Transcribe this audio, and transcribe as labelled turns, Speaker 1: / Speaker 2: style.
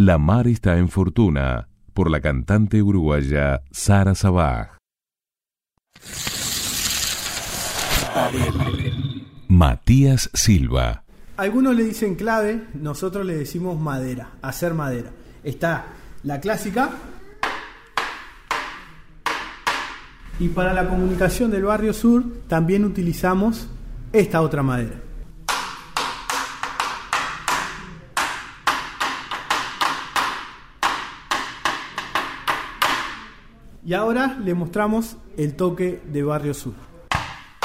Speaker 1: La mar está en Fortuna, por la cantante uruguaya Sara Sabaj. Matías Silva.
Speaker 2: Algunos le dicen clave, nosotros le decimos madera, hacer madera. Está la clásica, y para la comunicación del barrio sur también utilizamos esta otra madera. Y ahora le mostramos el toque de barrio sur.